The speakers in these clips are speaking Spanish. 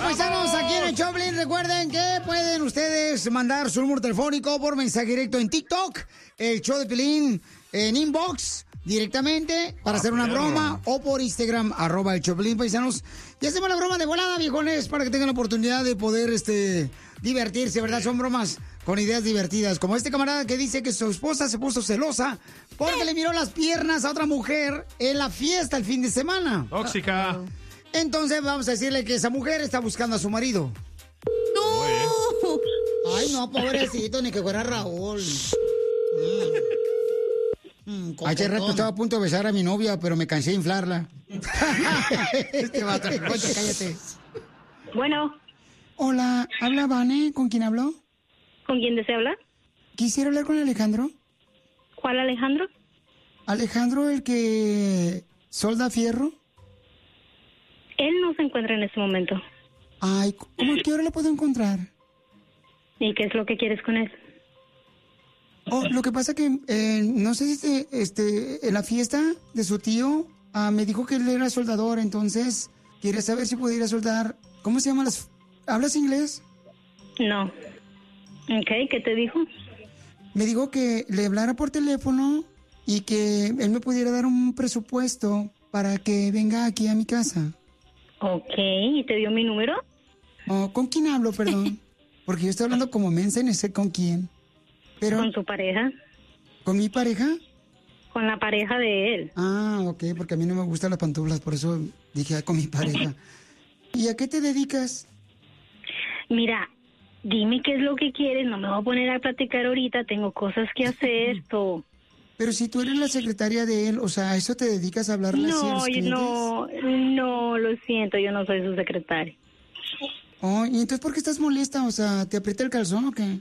paisanos, aquí en el Choplin, recuerden que pueden ustedes mandar su número telefónico por mensaje directo en TikTok, el show de Piolín, en inbox, directamente, para hacer una broma, o por Instagram, @el Choplin, paisanos. Y hacemos la broma de volada, viejones, para que tengan la oportunidad de poder, divertirse, ¿verdad? Son bromas con ideas divertidas, como este camarada que dice que su esposa se puso celosa porque le miró las piernas a otra mujer en la fiesta el fin de semana. Tóxica. Entonces vamos a decirle que esa mujer está buscando a su marido. ¡No! Ay, no, pobrecito, ni que fuera Raúl. Hace rato estaba a punto de besar a mi novia, pero me cansé de inflarla. Cállate. Bueno. Hola, ¿habla Vane? ¿Con quién habló? ¿Con quién desea hablar? Quisiera hablar con Alejandro. ¿Cuál Alejandro? Alejandro, el que solda fierro. Él no se encuentra en este momento. Ay, ¿cómo a qué hora lo puedo encontrar? ¿Y qué es lo que quieres con él? Oh, lo que pasa que, no sé si en la fiesta de su tío, me dijo que él era soldador, entonces quería saber si podía ir a soldar. ¿Cómo se llama las...? ¿Hablas inglés? No. Ok, ¿qué te dijo? Me dijo que le hablara por teléfono y que él me pudiera dar un presupuesto para que venga aquí a mi casa. Ok, ¿y te dio mi número? Oh, ¿con quién hablo, perdón? Porque yo estoy hablando como mensa y no sé con quién. Pero, ¿Con su pareja? ¿con mi pareja? Con la pareja de él. Ah, ok, porque a mí no me gustan las pantuflas, por eso dije con mi pareja. ¿Y a qué te dedicas? Mira, dime qué es lo que quieres, no me voy a poner a platicar ahorita, tengo cosas que hacer, todo. Pero si tú eres la secretaria de él, o sea, ¿a eso te dedicas a hablarle así a los clientes? No, lo siento, yo no soy su secretaria. Oh, ¿y entonces por qué estás molesta? O sea, ¿te aprieta el calzón o qué?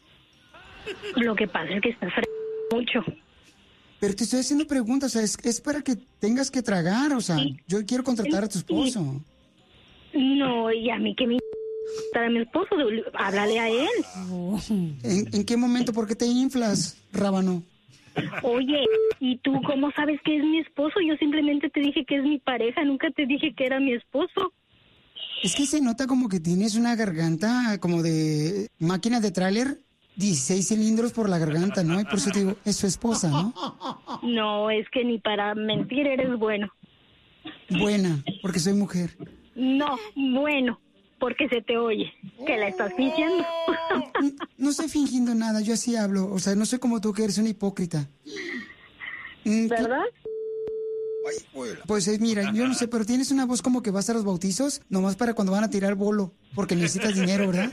Lo que pasa es que estás mucho. Pero te estoy haciendo preguntas, o sea, es para que tengas que tragar, o sea, yo quiero contratar a tu esposo. No, y a mí que me para mi esposo, háblale a él. ¿En qué momento? ¿Por qué te inflas, rábano? Oye, ¿y tú cómo sabes que es mi esposo? Yo simplemente te dije que es mi pareja, nunca te dije que era mi esposo. Es que se nota como que tienes una garganta como de máquina de tráiler, 16 cilindros por la garganta, ¿no? Y por eso te digo, es su esposa, ¿no? No, es que ni para mentir eres bueno. Buena, porque soy mujer. No, bueno, porque se te oye, que la estás fingiendo. No estoy fingiendo nada, yo así hablo. O sea, no soy como tú, que eres una hipócrita. ¿Verdad? Pues mira, yo no sé, pero tienes una voz como que vas a los bautizos, nomás para cuando van a tirar bolo, porque necesitas dinero, ¿verdad?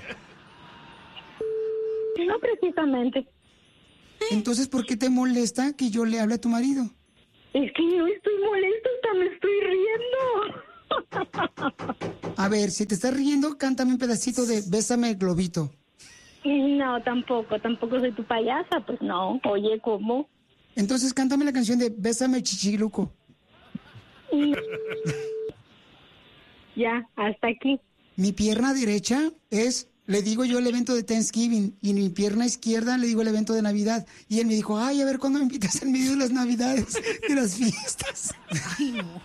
No precisamente. Entonces, ¿por qué te molesta que yo le hable a tu marido? Es que no estoy molesta, hasta me estoy riendo. A ver, si te estás riendo, cántame un pedacito de Bésame Globito. No, tampoco soy tu payasa, pues no. Oye, ¿cómo? Entonces, cántame la canción de Bésame Chichiluco. Ya, hasta aquí. Mi pierna derecha es, le digo yo, el evento de Thanksgiving, y mi pierna izquierda le digo el evento de Navidad. Y él me dijo, ay, a ver cuándo me invitas en medio de las Navidades, de las fiestas. Ay, no.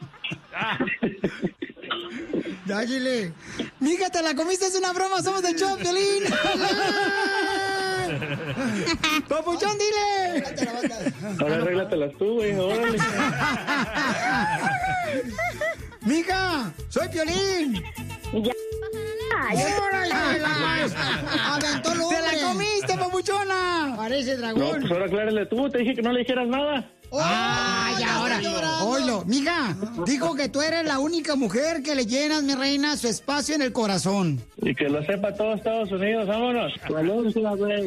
Ya, Gile. Mija, te la comiste, es una broma, somos de show, Piolín. ¡Papuchón, dile! Ahora arréglatelas tú, güey, órale. Mija, soy Piolín. Ya. ¡Aventó el hombre! ¡Te la comiste, papuchona! Parece dragón. No, pues ahora aclárale tú, te dije que no le dijeras nada. ¡Ay, ahora! Oilo, mija, dijo que tú eres la única mujer que le llenas, mi reina, su espacio en el corazón. Y que lo sepa todo Estados Unidos, vámonos. Saludos, güey.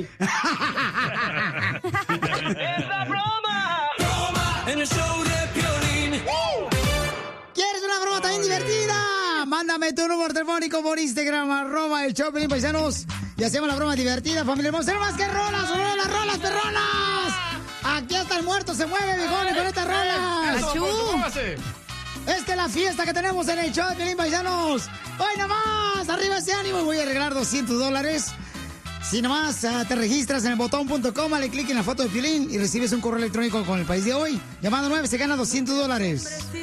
¡Es la broma! ¡Broma en el show de Piolín! ¿Quieres una broma también divertida? Mándame tu número telefónico por Instagram, @el Choplin, paisanos. Y hacemos la broma divertida, familia hermosa. ¡No más que rolas, sonó las rolas, perronas! Aquí hasta el muerto se mueve, viejones, con estas rolas. Esta es la fiesta que tenemos en el show de Piolín, paisanos. ¡Hoy nomás! ¡Arriba ese ánimo! Voy a regalar $200. Si nomás te registras en el botón.com, dale clic en la foto de Piolín y recibes un correo electrónico con el país de hoy. Llamando 9 se gana $200.